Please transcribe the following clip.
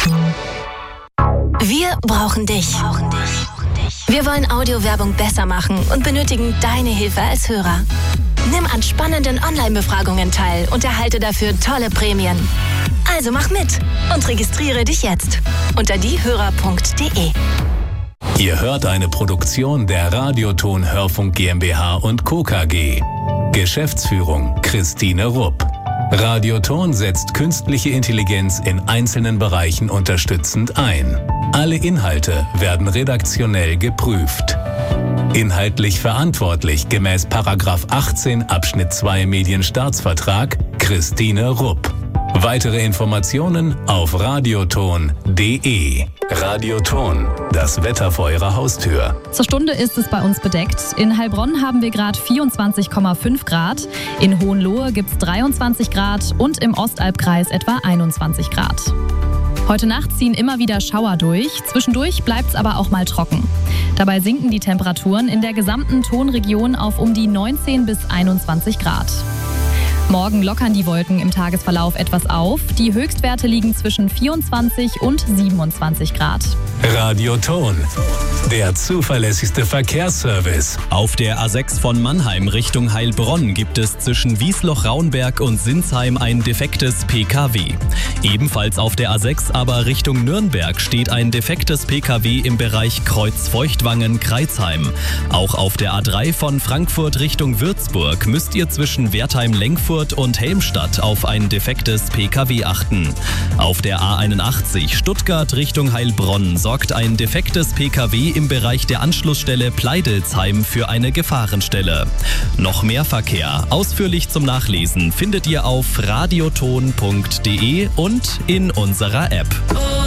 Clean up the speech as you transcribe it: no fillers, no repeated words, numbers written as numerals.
Wir brauchen dich. Wir wollen Audiowerbung besser machen und benötigen deine Hilfe als Hörer. Nimm an spannenden Online-Befragungen teil und erhalte dafür tolle Prämien. Also mach mit und registriere dich jetzt unter diehörer.de. Ihr hört eine Produktion der Radioton Hörfunk GmbH und Co. KG. Geschäftsführung Christine Rupp. Radioton setzt künstliche Intelligenz in einzelnen Bereichen unterstützend ein. Alle Inhalte werden redaktionell geprüft. Inhaltlich verantwortlich gemäß § 18 Abschnitt 2 Medienstaatsvertrag Christine Rupp. Weitere Informationen auf radioton.de. Radioton, das Wetter vor Ihrer Haustür. Zur Stunde ist es bei uns bedeckt. In Heilbronn haben wir gerade 24,5 Grad. In Hohenlohe gibt es 23 Grad und im Ostalbkreis etwa 21 Grad. Heute Nacht ziehen immer wieder Schauer durch. Zwischendurch bleibt es aber auch mal trocken. Dabei sinken die Temperaturen in der gesamten Tonregion auf um die 19 bis 21 Grad. Morgen lockern die Wolken im Tagesverlauf etwas auf. Die Höchstwerte liegen zwischen 24 und 27 Grad. Radioton, der zuverlässigste Verkehrsservice. Auf der A6 von Mannheim Richtung Heilbronn gibt es zwischen Wiesloch-Raunberg und Sinsheim ein defektes PKW. Ebenfalls auf der A6, aber Richtung Nürnberg, steht ein defektes PKW im Bereich Kreuz-Feuchtwangen-Kreisheim. Auch auf der A3 von Frankfurt Richtung Würzburg müsst ihr zwischen Wertheim-Lenkfurt und Helmstadt auf ein defektes PKW achten. Auf der A81 Stuttgart Richtung Heilbronn sorgt ein defektes PKW im Bereich der Anschlussstelle Pleidelsheim für eine Gefahrenstelle. Noch mehr Verkehr, ausführlich zum Nachlesen, findet ihr auf radioton.de und in unserer App.